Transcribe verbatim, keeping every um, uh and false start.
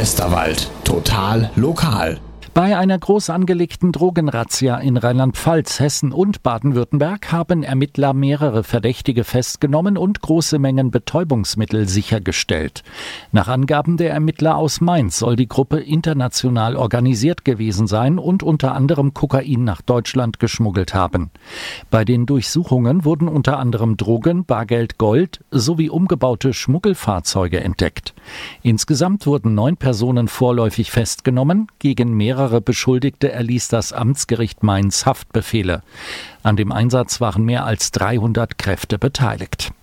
Westerwald. Total lokal. Bei einer groß angelegten Drogenrazzia in Rheinland-Pfalz, Hessen und Baden-Württemberg haben Ermittler mehrere Verdächtige festgenommen und große Mengen Betäubungsmittel sichergestellt. Nach Angaben der Ermittler aus Mainz soll die Gruppe international organisiert gewesen sein und unter anderem Kokain nach Deutschland geschmuggelt haben. Bei den Durchsuchungen wurden unter anderem Drogen, Bargeld, Gold sowie umgebaute Schmuggelfahrzeuge entdeckt. Insgesamt wurden neun Personen vorläufig festgenommen, gegen mehrere Beschuldigte erließ das Amtsgericht Mainz Haftbefehle. An dem Einsatz waren mehr als dreihundert Kräfte beteiligt.